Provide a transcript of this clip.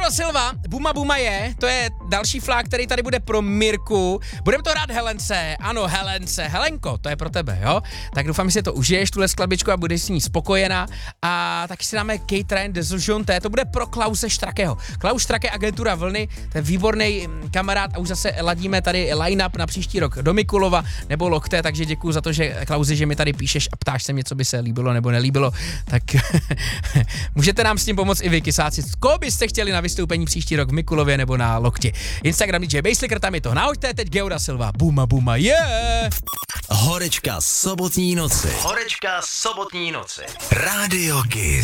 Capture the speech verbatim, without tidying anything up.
da Silva, Buma Buma je, to je další flák, který tady bude pro Mirku. Budeme to hrát Helence, ano Helence, Helenko, to je pro tebe, jo? Tak doufám, že si to užiješ, tuhle skladbičku a budeš s ní spokojená. A taky si dáme K-Train Desiljonté, to bude pro Klause Štrakého. Klaus Štrake, agentura Vlny, to je výborný kamarád a už zase ladíme tady line-up na příští rok do Mikulova nebo Lokte, takže děkuju za to, že Klausi, že mi tady píšeš a ptáš se mě, co by se líbilo nebo nelíbilo, tak můžete nám s tím pomoct i vy, kysáci. Koho byste chtěli na vystoupení příští rok v Mikulově nebo na Lokti? Instagram D J Basslicker, tam je to nahoďte, teď Geo da Silva, Buma Buma, yeah! Horečka sobotní noci. Horečka sobotní noci. Radio Kiss.